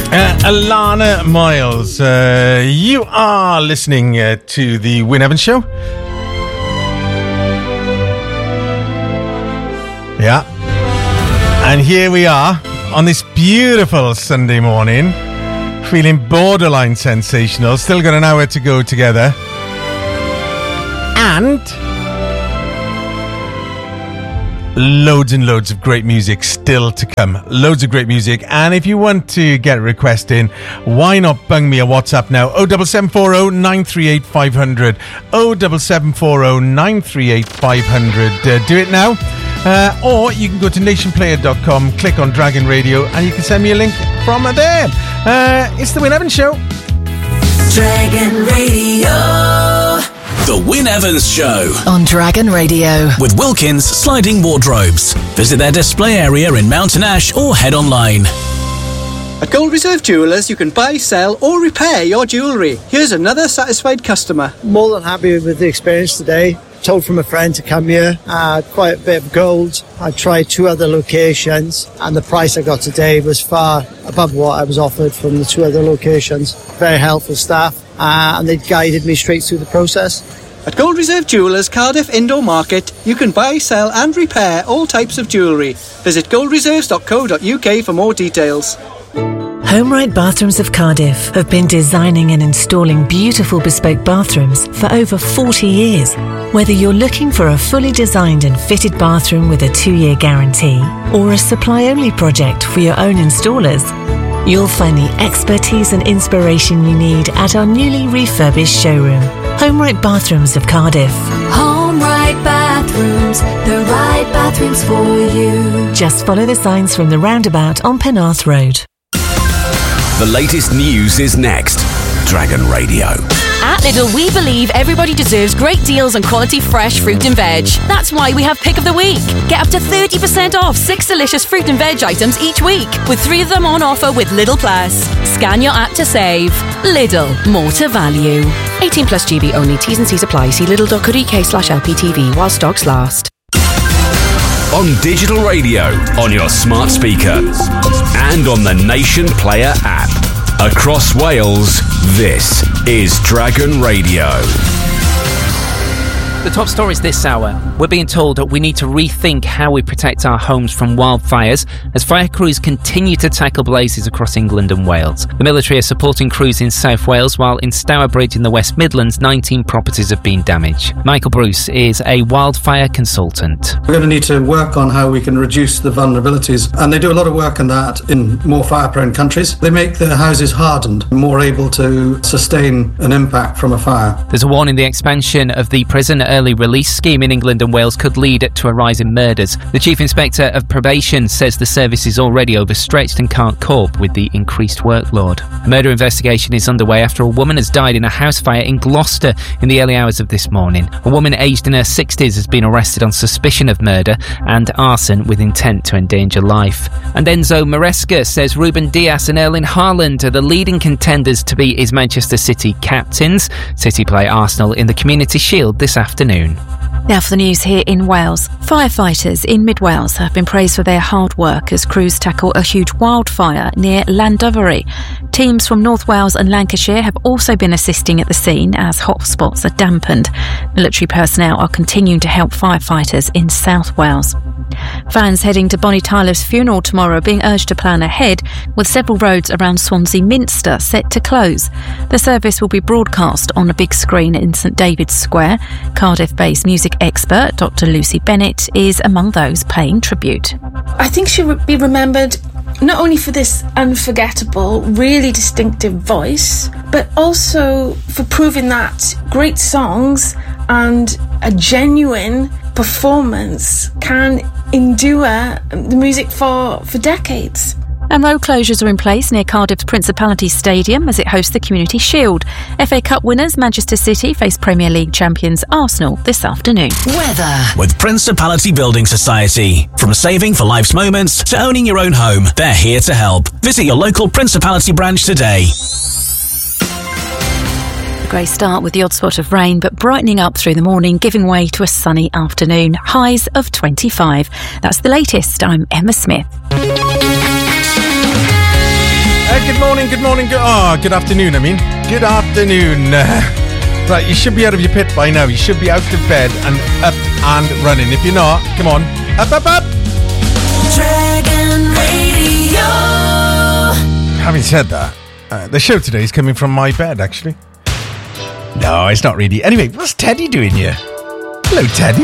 Alana Miles, you are listening to the Wyn Evans Show. Yeah. And here we are on this beautiful Sunday morning, feeling borderline sensational. Still got an hour to go together. And loads and loads of great music still to come. Loads of great music. And if you want to get a request in, why not bung me a WhatsApp now? 07740 938 500. 07740 938 500. Do it now. Or you can go to nationplayer.com, click on Dragon Radio, and you can send me a link from there. It's the Wyn Evans Show. Dragon Radio. The Wyn Evans Show on Dragon Radio with Wilkins Sliding Wardrobes. Visit their display area in Mountain Ash or head online. At Gold Reserve Jewellers, you can buy, sell or repair your jewellery. Here's another satisfied customer. More than happy with the experience today. Told from a friend to come here. Quite a bit of gold. I tried 2 other locations and the price I got today was far above what I was offered from the 2 other locations. Very helpful staff and they guided me straight through the process. At Gold Reserve Jewellers Cardiff Indoor Market, you can buy, sell and repair all types of jewellery. Visit goldreserves.co.uk for more details. HomeRight Bathrooms of Cardiff have been designing and installing beautiful bespoke bathrooms for over 40 years. Whether you're looking for a fully designed and fitted bathroom with a 2-year guarantee or a supply-only project for your own installers, you'll find the expertise and inspiration you need at our newly refurbished showroom. HomeRight Bathrooms of Cardiff. HomeRight Bathrooms, the right bathrooms for you. Just follow the signs from the roundabout on Penarth Road. The latest news is next. Dragon Radio. At Lidl, we believe everybody deserves great deals on quality fresh fruit and veg. That's why we have Pick of the Week. Get up to 30% off 6 delicious fruit and veg items each week, with 3 of them on offer with Lidl Plus. Scan your app to save. Lidl, more to value. 18 plus GB only. T's and C's apply. See lidl.co.uk/LPTV while stocks last. On digital radio, on your smart speaker, and on the Nation Player app. Across Wales, this is Dragon Radio. The top stories this hour. We're being told that we need to rethink how we protect our homes from wildfires as fire crews continue to tackle blazes across England and Wales. The military are supporting crews in South Wales, while in Stourbridge in the West Midlands, 19 properties have been damaged. Michael Bruce is a wildfire consultant. We're going to need to work on how we can reduce the vulnerabilities, and they do a lot of work on that in more fire-prone countries. They make their houses hardened, more able to sustain an impact from a fire. There's a warning the expansion of the prison early release scheme in England and Wales could lead to a rise in murders. The Chief Inspector of Probation says the service is already overstretched and can't cope with the increased workload. A murder investigation is underway after a woman has died in a house fire in Gloucester in the early hours of this morning. A woman aged in her 60s has been arrested on suspicion of murder and arson with intent to endanger life. And Enzo Maresca says Ruben Dias and Erling Haaland are the leading contenders to be his Manchester City captains. City play Arsenal in the Community Shield this afternoon. Now for the news here in Wales. Firefighters in Mid Wales have been praised for their hard work as crews tackle a huge wildfire near Llandovery. Teams from North Wales and Lancashire have also been assisting at the scene as hotspots are dampened. Military personnel are continuing to help firefighters in South Wales. Fans heading to Bonnie Tyler's funeral tomorrow are being urged to plan ahead, with several roads around Swansea Minster set to close. The service will be broadcast on a big screen in St David's Square. Cardiff-based music expert Dr Lucy Bennett is among those paying tribute. I think she would be remembered not only for this unforgettable, really distinctive voice, but also for proving that great songs and a genuine performance can endure the music for decades. And road closures are in place near Cardiff's Principality Stadium as it hosts the Community Shield. FA Cup winners Manchester City face Premier League champions Arsenal this afternoon. Weather with Principality Building Society. From saving for life's moments to owning your own home, they're here to help. Visit your local Principality branch today. Grey start with the odd spot of rain, but brightening up through the morning, giving way to a sunny afternoon. Highs of 25. That's the latest. I'm Emma Smith. Good morning. Good afternoon, Good afternoon. Right, you should be out of your pit by now. You should be out of bed and up and running. If you're not, come on. Up. Dragon Radio. Having said that, the show today is coming from my bed, actually. No, it's not really. Anyway, what's Teddy doing here? Hello, Teddy.